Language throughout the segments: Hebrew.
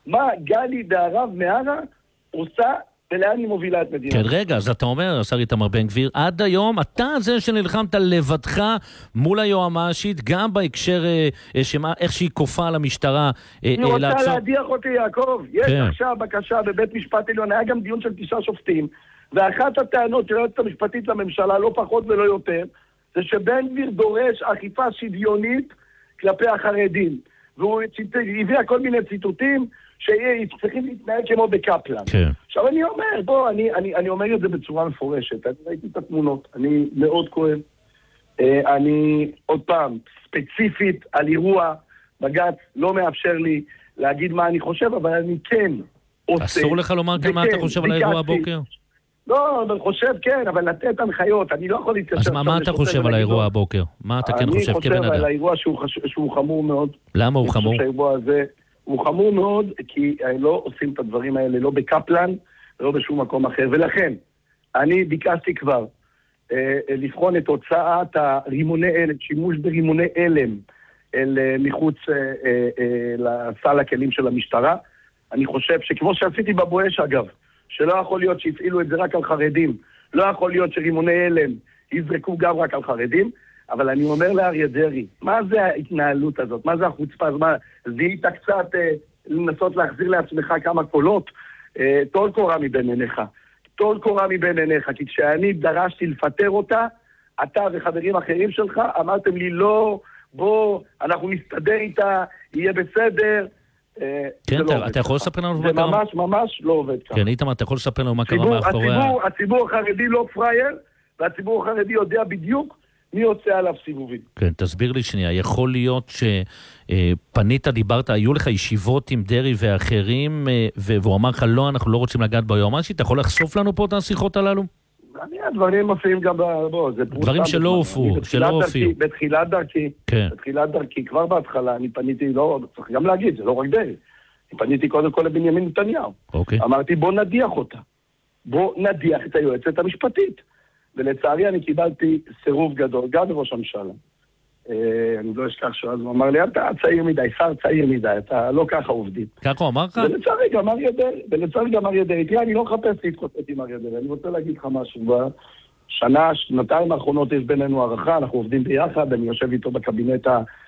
מה גלי בהרב מהרה עושה ולאן היא מובילה את מדינת. כן, רגע, אז אתה אומר, השר איתמר בן גביר, עד היום אתה זה שנלחמת לבדך מול היועמ"שית, גם בהקשר איך שהיא כופה על המשטרה היא רוצה להדיח אותי, יעקב. יש עכשיו בקשה בבית משפט עליון, היה גם דיון של 9 שופטים, ואחת הטענות של היועצת המשפטית לממשלה, לא פחות ולא יותר, זה שבן גביר דורש אכיפה שוויונית כלפי החרדים. והוא הביא כל מיני ציטוטים שצריכים להתנהג כמו בקפלן. כן. עכשיו אני אומר, אני אומר את זה בצורה מפורשת. אני ראיתי את התמונות, אני מאוד כואב. אני עוד פעם, ספציפית על אירוע, בג"ץ לא מאפשר לי להגיד מה אני חושב, אבל אני כן עושה. אסור לך לומר גם מה אתה חושב על האירוע הבוקר? לא, אני חושב כן, אבל לתת הנחיות, אני לא יכול להתקשר. אז מה אתה חושב על האירוע הבוקר? מה אתה כן חושב כבן אדם? אני חושב על האירוע שהוא חמור מאוד. למה הוא חמור? האירוע הזה הוא חמור מאוד, כי לא עושים את הדברים האלה, לא בקפלן, לא בשום מקום אחר. ולכן, אני ביקשתי כבר לבחון את הוצאת הרימוני אלם, שימוש ברימוני אלם, מחוץ לסל הכלים של המשטרה. אני חושב שכמו שעשיתי בבואש אגב, שלא יכול להיות שיפעילו את זה רק על חרדים, לא יכול להיות שרימוני אלם יזרקו גם רק על חרדים, אבל אני אומר לאריה דרעי, מה זה ההתנהלות הזאת? מה זה החוצפה? זיהית קצת לנסות להחזיר לעצמך כמה קולות? טול קורה מבין עיניך. טול קורה מבין עיניך, כי כשאני דרשתי לפטר אותה, אתה וחברים אחרים שלך אמרתם לי לא, בוא, אנחנו נסתדר איתה, יהיה בסדר. כן, אתה יכול לספר לנו מה קרה? זה ממש לא עובד ככה. כן, איתמר, אתה יכול לספר לנו מה קרה מאחורי... הציבור החרדי לא פרייר, והציבור החרדי יודע בדיוק מי יוצא עליו סיבובים. כן, תסביר לי שנייה, יכול להיות שפנית, דיברת, היו לך ישיבות עם דרעי ואחרים, והוא אמר לך לא, אנחנו לא רוצים לגעת ביועמ"שית, אתה יכול לחשוף לנו פה את השיחות הללו? הדברים מופיעים גם דברים שלא הופיעו, שלא הופיעו. בתחילת דרכי, כבר בהתחלה, אני פניתי, לא, צריך גם להגיד, זה לא רק דרעי. אני פניתי קודם כל לבנימין נתניהו. אמרתי, בוא נדיח אותה. בוא נדיח את היועצת המשפטית. ולצערי אני קיבלתי סירוב גדול, גם מראש הממשלה. אני לא אשכח שאז הוא אמר לי, אתה צעיר מדי, שר צעיר מדי, אתה לא ככה עובדים. ככה הוא אמר לך? ולצערי גם אריה דרעי. תראה, אני לא מחפש להתחוצץ עם אריה דרעי, אני רוצה להגיד לך משהו. שנתיים האחרונות יש בינינו הערכה, אנחנו עובדים ביחד, אני יושב איתו בקבינט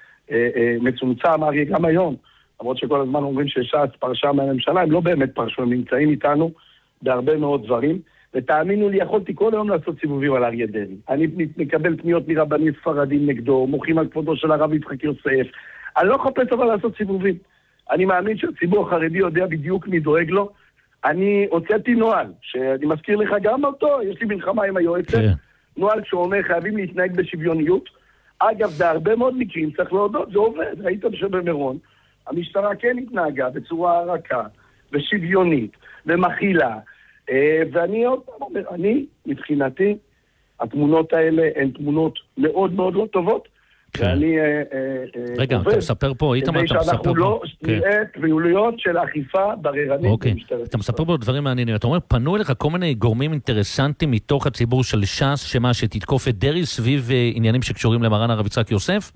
המצומצם, אריה גם היום. למרות שכל הזמן אומרים שש"ס פרשה מהממשלה, הם לא באמת פרשו, הם נמצאים איתנו בהרבה מאוד דברים. ותאמינו לי, יכולתי כל היום לעשות סיבובים על אריה דרעי. אני מקבל פניות מרבנים ספרדים נגדו, מוחים על כבודו של הרב יצחק יוסף. אני לא חפש אבל לעשות סיבובים. אני מאמין שהציבור החרדי יודע בדיוק מי דואג לו. אני הוצאתי נוהל, שאני מזכיר לך גם אותו, יש לי מלחמה עם היועצת, נוהל שאומר חייבים להתנהג בשוויוניות. אגב, בהרבה מאוד מקרים צריך להודות, זה עובד. ראית שבמירון, המשטרה כן התנהגה בצורה רכה ושוויונית ומכילה. ואני עוד פעם אומר, מבחינתי, התמונות האלה הן תמונות מאוד מאוד לא טובות, ואני רגע, אתה מספר פה, איתמר, אתה מספר פה... כדי שאנחנו לא נראה פעילויות של אכיפה בררנית. אוקיי, אתה מספר פה דברים מעניינים. אתה אומר, פנו אליך כל מיני גורמים אינטרסנטים מתוך הציבור של ש"ס, שתתקוף את דרעי סביב עניינים שקשורים למרן הרב יצחק יוסף?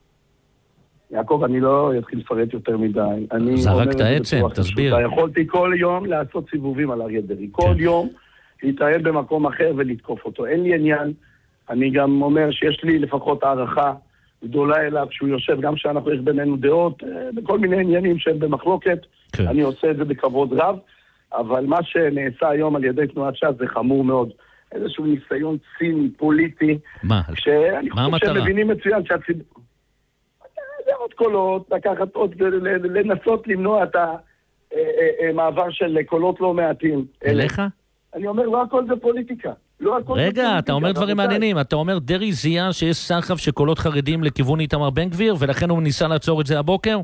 יעקב, אני לא אתחיל לפרט יותר מדי. זרקת עצם, תסביר. יכולתי כל יום לעשות סיבובים על אריה דרעי. כל יום להתראיין במקום אחר ולתקוף אותו. אין לי עניין. אני גם אומר שיש לי לפחות הערכה גדולה אליו שהוא יושב, גם שאנחנו יש בינינו דעות, בכל מיני עניינים שהם במחלוקת. אני עושה את זה בכבוד רב. אבל מה שנעשה היום על ידי תנועת ש"ס זה חמור מאוד. איזשהו ניסיון ציני, פוליטי. מה? מה המטרה? שהם מבינים מצוין שהציבור... זה עוד קולות, לקחת עוד, לנסות למנוע את המעבר של קולות לא מעטים. אליך? אני אומר, לא הכל זה פוליטיקה. רגע, אתה אומר דברים מעניינים. אתה אומר, דרעי זיהה שיש סחף שקולות חרדים לכיוון איתמר בן גביר, ולכן הוא ניסה לעצור את זה הבוקר?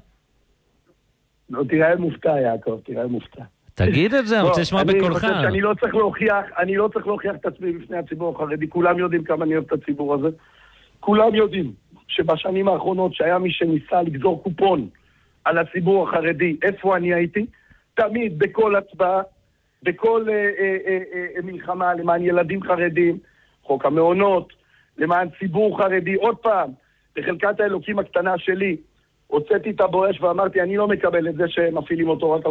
לא, תראה מופתע, יעקב, תראה מופתע. תגיד את זה, אני רוצה לשמוע בקולך. אני חושב שאני לא צריך להוכיח את עצמי בפני הציבור החרדי. כולם יודעים כמה אני אוהב את הציבור הזה. כולם יודעים. שבשנים האחרונות שהיה מי שניסה לגזור קופון על הציבור החרדי, איפה אני הייתי? תמיד בכל הצבעה, בכל מלחמה למען ילדים חרדים, חוק המעונות, למען ציבור חרדי, עוד פעם, בחלקת האלוקים הקטנה שלי, הוצאתי את הבואש ואמרתי, אני לא מקבל את זה שמפעילים אותו רק